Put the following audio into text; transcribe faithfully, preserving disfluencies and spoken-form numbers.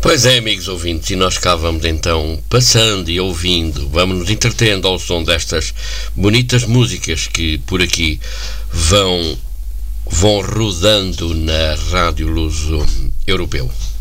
Pois é, amigos ouvintes, e nós cá vamos então passando e ouvindo, vamos nos entretendo ao som destas bonitas músicas que por aqui vão, vão rodando na Rádio Luso Europeu.